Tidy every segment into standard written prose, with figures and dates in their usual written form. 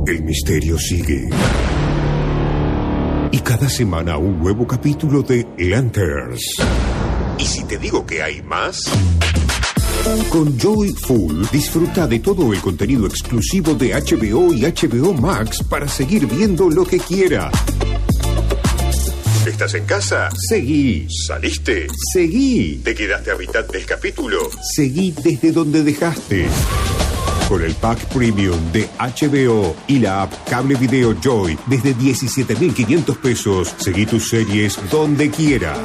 El misterio sigue. Y cada semana un nuevo capítulo de Lanterns. ¿Y si te digo que hay más? Con Joyful disfruta de todo el contenido exclusivo de HBO y HBO Max para seguir viendo lo que quiera. ¿Estás en casa? Seguí. ¿Saliste? Seguí. ¿Te quedaste a mitad del capítulo? Seguí desde donde dejaste. Con el pack premium de HBO y la app Cable Video Joy desde 17.500 pesos, seguí tus series donde quieras.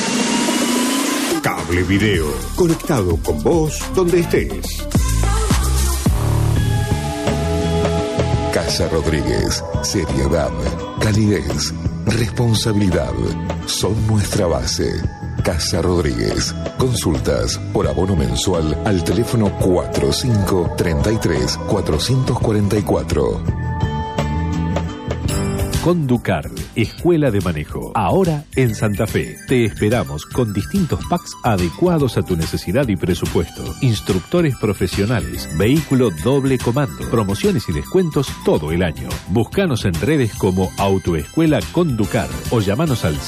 Cable Video, conectado con vos donde estés. Casa Rodríguez, seriedad, calidez, responsabilidad son nuestra base. Casa Rodríguez. Consultas por abono mensual al teléfono 4533-444. Conducar, Escuela de Manejo. Ahora en Santa Fe. Te esperamos con distintos packs adecuados a tu necesidad y presupuesto. Instructores profesionales, vehículo doble comando, promociones y descuentos todo el año. Búscanos en redes como Autoescuela Conducar o llamanos al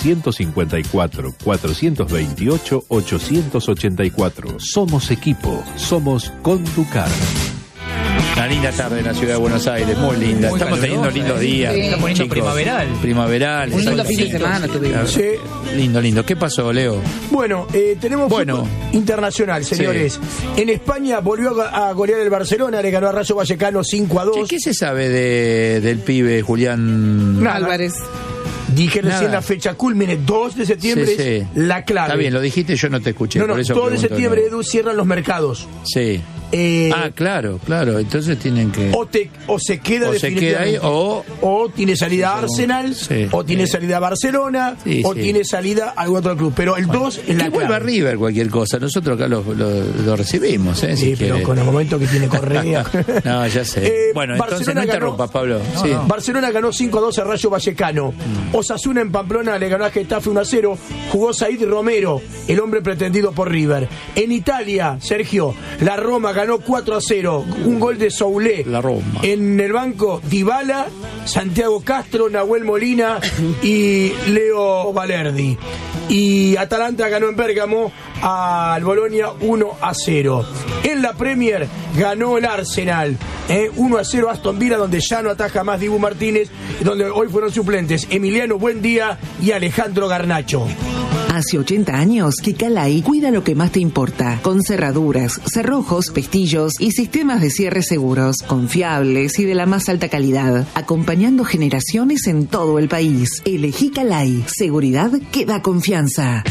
154-428-884. Somos equipo, somos Conducar. Una linda tarde en la ciudad de Buenos Aires, muy linda. Muy Estamos teniendo lindos días. Sí. Está poniendo chicos. primaveral. Un lindo fin de semana tuvimos. Sí. Lindo. ¿Qué pasó, Leo? Bueno, tenemos fútbol internacional, señores. Sí. En España volvió a golear el Barcelona, le ganó a Rayo Vallecano 5-2. ¿Qué se sabe del pibe Julián Álvarez? Dije recién la fecha culmine, 2 de septiembre es la clave. Está bien, lo dijiste, yo no te escuché. No, por eso 2 de septiembre, Edu, cierran los mercados. Sí. Claro. Entonces tienen que... O se queda definitivamente. Queda ahí, o tiene salida a Arsenal, o tiene salida a Barcelona, tiene salida a algún otro club. Pero el 2 es la que vuelva a River cualquier cosa. Nosotros acá lo recibimos, ¿eh? Sí, pero con el momento que tiene Correa. No, ya sé. Bueno, entonces no interrumpas, Pablo. Sí. Barcelona ganó 5-2 a Rayo Vallecano. Osasuna en Pamplona le ganó a Getafe 1-0. Jugó Said Romero, el hombre pretendido por River. En Italia, Sergio, la Roma ganó 4-0, un gol de Soulé. La Roma. En el banco, Dybala, Santiago Castro, Nahuel Molina y Leo Valerdi. Y Atalanta ganó en Bérgamo al Bolonia 1-0. En la Premier ganó el Arsenal 1-0 Aston Villa, donde ya no ataja más Dibu Martínez, donde hoy fueron suplentes Emiliano Buendía y Alejandro Garnacho. Hace 80 años que Calai cuida lo que más te importa, con cerraduras, cerrojos, pestillos y sistemas de cierre seguros, confiables y de la más alta calidad, acompañando generaciones en todo el país. Elegí Calai, seguridad que da confianza.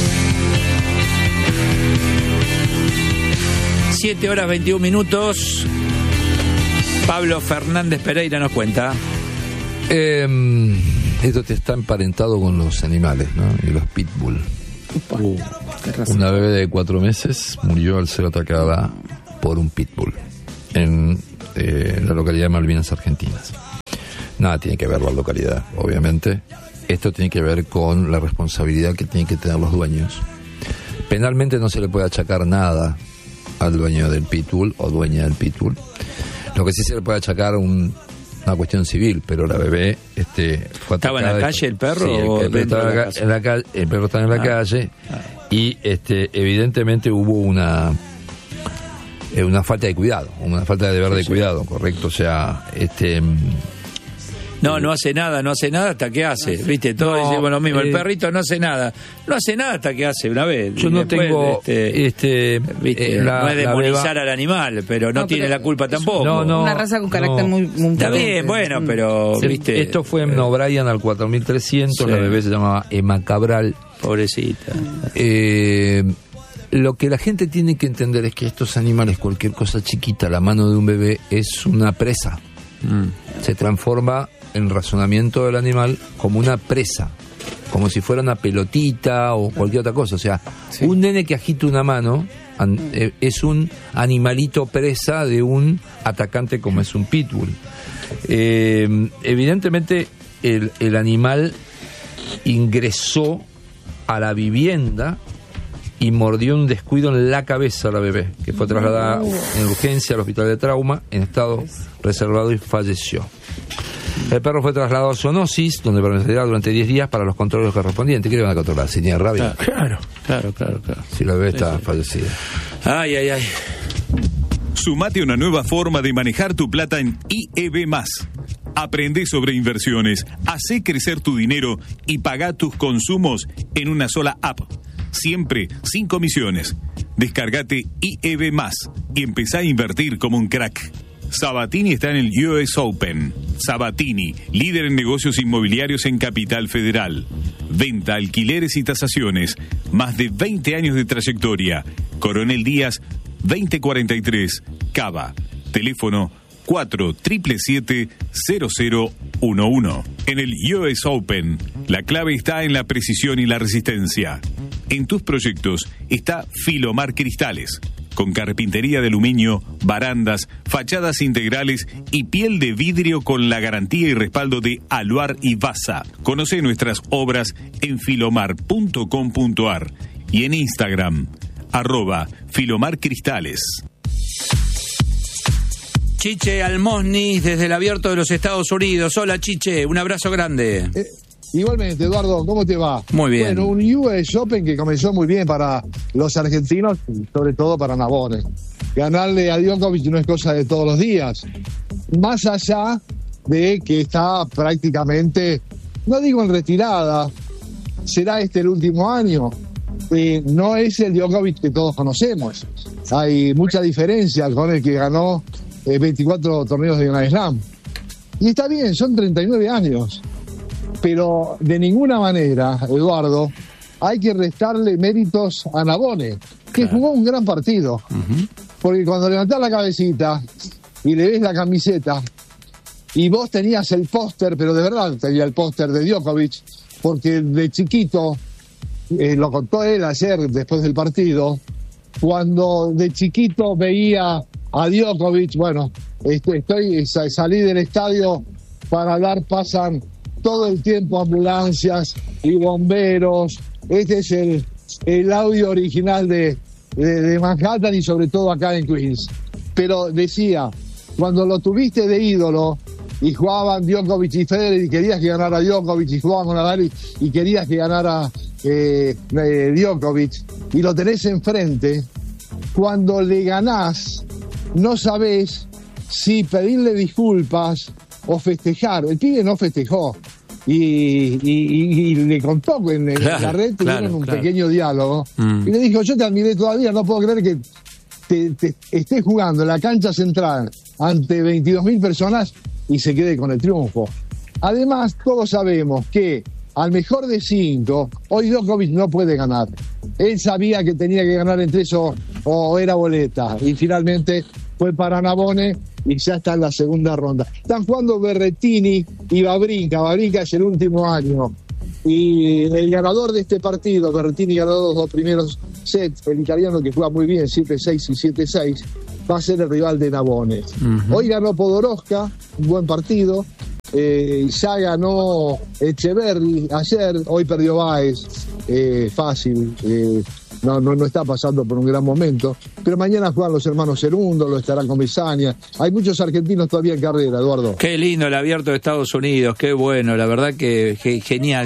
7:21. Pablo Fernández Pereira nos cuenta. Esto te está emparentado con los animales, ¿no? Y los pitbull. Una bebé de 4 meses murió al ser atacada por un pitbull en la localidad de Malvinas Argentinas. Nada tiene que ver la localidad, obviamente. Esto tiene que ver con la responsabilidad que tienen que tener los dueños. Penalmente no se le puede achacar nada al dueño del pitbull o dueña del pitbull. Lo que sí se le puede achacar una cuestión civil, pero la bebé fue atacada. ¿Estaba en la calle el perro? Sí, el perro estaba en la calle y evidentemente hubo una falta de cuidado, una falta de deber de cuidado, correcto. O sea, No hace nada hasta que hace, ¿viste? Todos decimos lo mismo, el perrito no hace nada hasta que hace una vez. Yo no tengo, no es demonizar al animal, pero no tiene la culpa tampoco. Una raza con carácter muy está bien, bueno, pero, ¿viste? Esto fue en O'Brien al 4300, la bebé se llamaba Emma Cabral. Pobrecita. Lo que la gente tiene que entender es que estos animales, cualquier cosa chiquita, la mano de un bebé es una presa. Se transforma en razonamiento del animal como una presa, como si fuera una pelotita o cualquier otra cosa. O sea, un nene que agita una mano es un animalito presa de un atacante como es un pitbull. Evidentemente el animal ingresó a la vivienda y mordió un descuido en la cabeza a la bebé, que fue trasladada en urgencia al hospital de trauma en estado reservado y falleció. El perro fue trasladado a zoonosis, donde permanecerá durante 10 días para los controles correspondientes. ¿Qué le van a controlar? Si tiene rabia. Claro. Si la bebé está fallecida. Ay. Sumate a una nueva forma de manejar tu plata en IEB+. Aprende sobre inversiones, hacé crecer tu dinero y pagá tus consumos en una sola app. Siempre sin comisiones. Descargate IEB+ y empezá a invertir como un crack. Sabatini está en el US Open. Sabatini, líder en negocios inmobiliarios en Capital Federal. Venta, alquileres y tasaciones. Más de 20 años de trayectoria. Coronel Díaz, 2043, Cava. Teléfono 477-0011. En el US Open, la clave está en la precisión y la resistencia. En tus proyectos está Filomar Cristales, con carpintería de aluminio, barandas, fachadas integrales y piel de vidrio con la garantía y respaldo de Aluar y Basa. Conoce nuestras obras en filomar.com.ar y en Instagram, @filomarcristales. Chiche Almosni, desde el Abierto de los Estados Unidos. Hola, Chiche, un abrazo grande. Igualmente, Eduardo, ¿cómo te va? Muy bien. Bueno, un US Open que comenzó muy bien para los argentinos, sobre todo para Nabone. Ganarle a Djokovic no es cosa de todos los días. Más allá de que está prácticamente, no digo en retirada, será este el último año. No es el Djokovic que todos conocemos. Hay mucha diferencia con el que ganó 24 torneos de Grand Slam. Y está bien, son 39 años. Pero de ninguna manera, Eduardo, hay que restarle méritos a Nabone, que jugó un gran partido. Porque cuando levantás la cabecita y le ves la camiseta, y vos tenías el póster, pero de verdad tenía el póster de Djokovic, porque de chiquito, lo contó él ayer después del partido, cuando de chiquito veía a Djokovic, bueno, salí del estadio para pasan todo el tiempo ambulancias y bomberos. Este es el audio original de Manhattan y sobre todo acá en Queens. Pero decía, cuando lo tuviste de ídolo y jugaban Djokovic y Federer y querías que ganara Djokovic y jugaban con Nadal y querías que ganara Djokovic y lo tenés enfrente, cuando le ganás no sabés si pedirle disculpas o festejar. El pibe no festejó y le contó en la red, tuvieron un pequeño diálogo y le dijo, yo te admiré todavía, no puedo creer que te estés jugando en la cancha central ante 22.000 personas y se quede con el triunfo. Además, todos sabemos que al mejor de 5, hoy Djokovic no puede ganar. Él sabía que tenía que ganar entre eso o era boleta y finalmente fue para Nabone y ya está en la segunda ronda. Están jugando Berrettini y Wawrinka. Wawrinka es el último año. Y el ganador de este partido, Berrettini ganó los 2 primeros sets, el italiano que juega muy bien, 7-6 y 7-6, va a ser el rival de Nabone. Hoy ganó Podoroska, un buen partido. Ya ganó Echeverri ayer, hoy perdió Báez, fácil. No está pasando por un gran momento, pero mañana juegan los hermanos Cerundo, lo estará con Besania. Hay muchos argentinos todavía en carrera, Eduardo. Qué lindo el Abierto de Estados Unidos, qué bueno, la verdad que genial.